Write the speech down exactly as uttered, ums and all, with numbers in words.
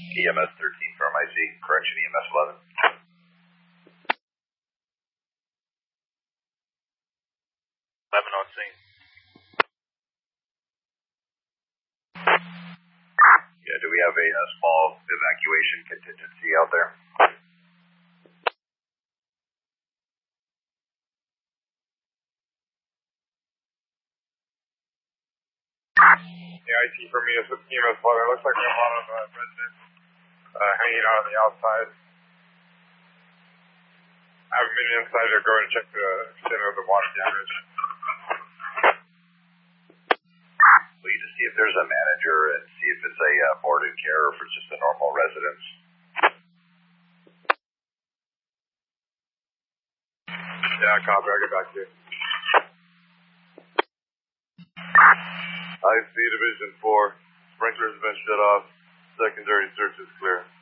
E M S thirteen from I C, correction E M S eleven. eleven on scene. Yeah, do we have a, a small evacuation contingency out there? The I T for me is with E M S eleven. It looks like we have a lot of uh, residents uh, hanging out on the outside. I haven't been inside to go and check the extent of the water damage. We need to see if there's a manager and see if it's a uh, boarded care or if it's just a normal residence. Yeah, copy. I'll get back to you. I C Division four. Sprinklers have been shut off. Secondary search is clear.